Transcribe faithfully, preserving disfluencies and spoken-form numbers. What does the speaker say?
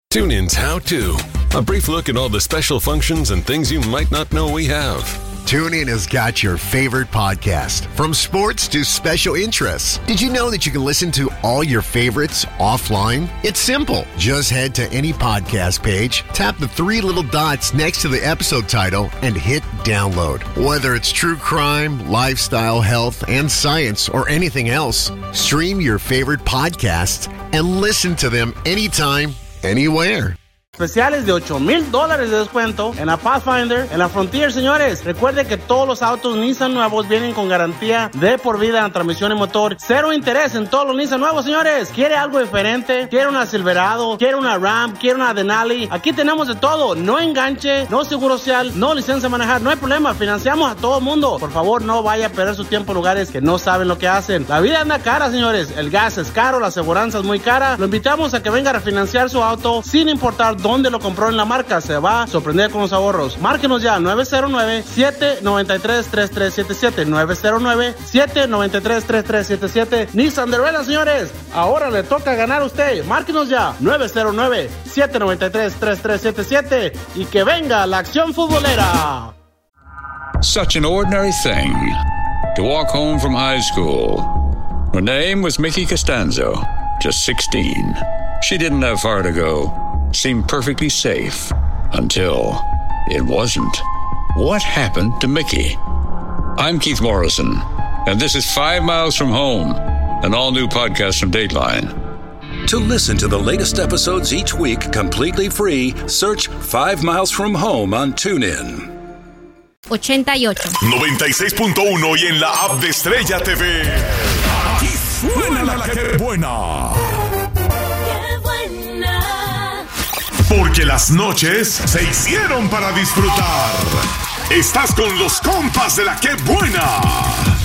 TuneIn's How To. A brief look at all the special functions and things you might not know we have. TuneIn has got your favorite podcast, from sports to special interests. Did you know that you can listen to all your favorites offline? It's simple. Just head to any podcast page, tap the three little dots next to the episode title, and hit download. Whether it's true crime, lifestyle, health, and science, or anything else, stream your favorite podcasts and listen to them anytime, anywhere. Especiales de ocho mil dólares de descuento en la Pathfinder, en la Frontier, señores. Recuerde que todos los autos Nissan nuevos vienen con garantía de por vida en la transmisión y motor. Cero interés en todos los Nissan nuevos, señores. ¿Quiere algo diferente? ¿Quiere una Silverado? ¿Quiere una Ram? ¿Quiere una Denali? Aquí tenemos de todo. No enganche, no seguro social, no licencia de manejar. No hay problema, financiamos a todo mundo. Por favor, no vaya a perder su tiempo en lugares que no saben lo que hacen. La vida anda cara, señores. El gas es caro, la aseguranza es muy cara. Lo invitamos a que venga a refinanciar su auto sin importar dónde dónde lo compró en la marca. Se va a sorprender con los ahorros. Márquenos ya, nueve cero nueve, siete nueve tres, tres tres siete siete, nueve cero nueve, siete nueve tres, tres tres siete siete. Nissan de Rueda, señores. Ahora le toca ganar a usted. Márquenos ya, nueve cero nueve, siete nueve tres, tres tres siete siete. Y que venga la acción futbolera. Such an ordinary thing to walk home from high school. Her name was Mickey Costanzo, just sixteen. She didn't have far to go. Seemed perfectly safe until it wasn't. What happened to Mickey? I'm Keith Morrison, and this is Five Miles from Home, an all-new podcast from Dateline. To listen to the latest episodes each week completely free, search Five Miles from Home on TuneIn. ochenta y ocho. noventa y seis punto uno y en la app de Estrella T V. Aquí suena la que buena. Porque las noches se hicieron para disfrutar. Estás con los compas de la que buena.